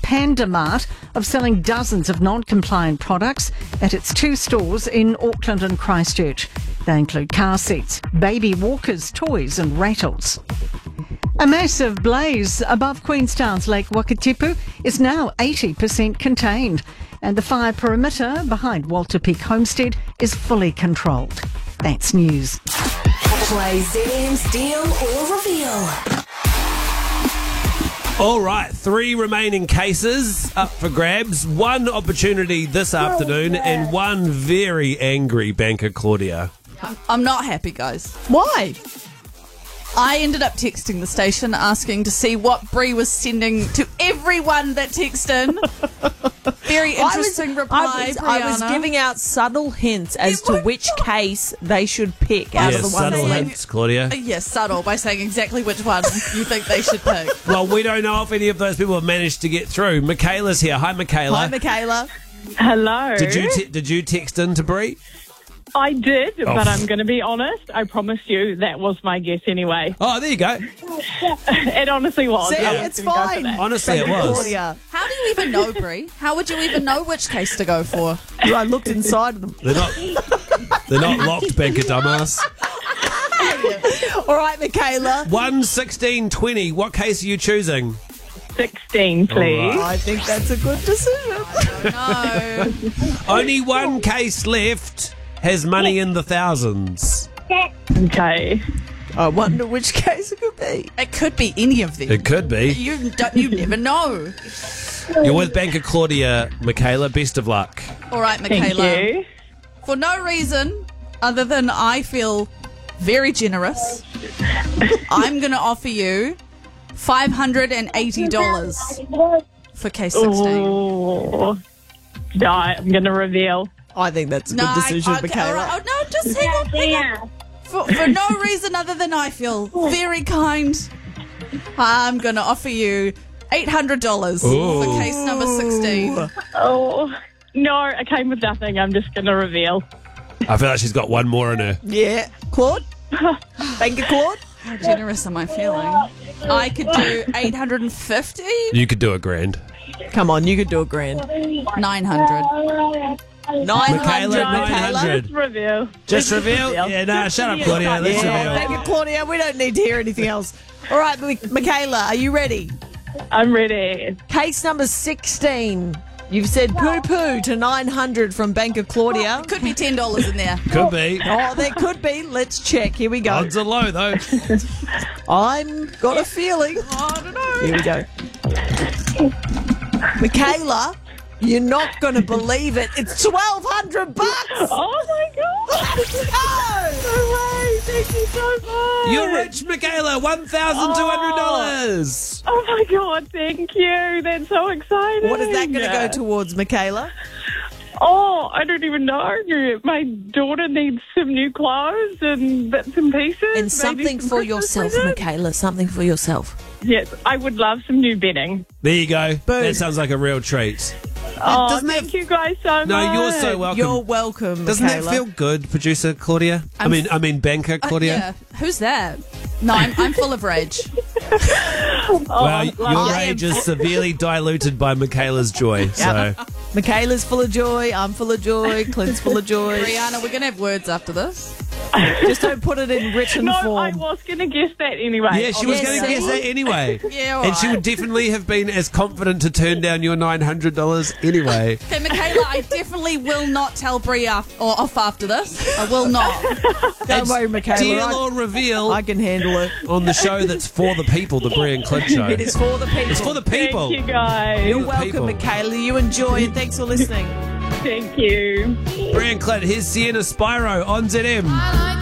Panda Mart of selling dozens of non-compliant products at its 2 stores in Auckland and Christchurch. They include car seats, baby walkers, toys and rattles. A massive blaze above Queenstown's Lake Wakatipu is now 80% contained, and the fire perimeter behind Walter Peak Homestead is fully controlled. That's news. Play ZM's Deal or Reveal. All right, 3 remaining cases up for grabs. 1 opportunity this afternoon and 1 very angry banker, Claudia. I'm not happy, guys. Why? I ended up texting the station asking to see what Bree was sending to everyone that texted in. Very interesting reply, I was Brianna. giving out subtle hints as to which case they should pick out of the ones subtle that hints, Claudia. Yes, subtle, by saying exactly which one you think they should pick. Well, we don't know if any of those people have managed to get through. Michaela's here. Hi, Michaela. Hi, Michaela. Hello. Did you text in to Bree? I did, but I'm going to be honest. I promise you that was my guess anyway. Oh, there you go. It honestly was. See, I was it's gonna go for fine. that. Honestly, it was. Claudia. How do you even know, Bree? How would you even know which case to go for? I looked inside of them. They're not locked, banker dumbass. All right, Michaela. 1, 16, 20. What case are you choosing? 16, please. I think that's a good decision. No. Only 1 case left has money in the thousands. Okay. I wonder which case it could be. It could be any of them. It could be. You never know. You're with banker Claudia, Michaela. Best of luck. All right, Thank Michaela. you. For no reason other than I feel very generous, I'm going to offer you $580 for case 16. Oh, no, I'm going to reveal. I think that's a good decision, okay, Michaela. all right. Oh, no, just hang on. For no reason other than I feel very kind, I'm going to offer you $800 for case number 16. Oh, no, I came with nothing. I'm just going to reveal. I feel like she's got 1 more in her. Yeah. Claude? Banker Claude? How generous am I feeling? I could do 850, You could do $1,000. Come on, you could do $1,000. 900. 900, Michaela, Michaela. 900. Just reveal. Just reveal? Yeah, nah, shut up, Claudia. Let's Yeah, reveal. Banker Claudia, we don't need to hear anything else. All right, Michaela, are you ready? I'm ready. Case number 16. You've said poo-poo to 900 from Banker Claudia. Could be $10 in there. Could be. Oh, there could be. Let's check. Here we go. Odds are low, though. I'm got a feeling. I don't know. Here we go. Michaela, you're not going to believe it. It's $1,200. Oh, my God. No way. Thank you so much. You're rich, Michaela. $1,200. Oh, my God. Thank you. That's so exciting. What is that going to go towards, Michaela? Oh, I don't even know. My daughter needs some new clothes and bits and pieces. And maybe something some for Christmas yourself, presents. Michaela. Something for yourself. Yes, I would love some new bedding. There you go. Boom. That sounds like a real treat. Oh, Doesn't thank that- you guys so much. No, you're so welcome. You're welcome, Doesn't Michaela. that feel good, producer Claudia? I mean, banker Claudia? Yeah. Who's that? No, I'm full of rage. Well, your I rage am- is severely diluted by Michaela's joy. So Michaela's full of joy. I'm full of joy. Clint's full of joy. Brianna, we're going to have words after this. Just don't put it in written No, I form. was going to guess that anyway. yeah, she was yes, going to guess that anyway. Yeah, all And she right. would definitely have been as confident to turn down your $900 anyway. Okay, Michaela, I definitely will not tell Brie off after this. I will not. Don't worry, Michaela. Deal or reveal I can handle it. on the show that's for the people, the Brie and Clint show. It is for the people. It's for the Thank people. you guys. You're the welcome, people. Michaela. You enjoy and thanks for listening. Thank you. Brie and Clint, here's Sienna Spyro on ZM.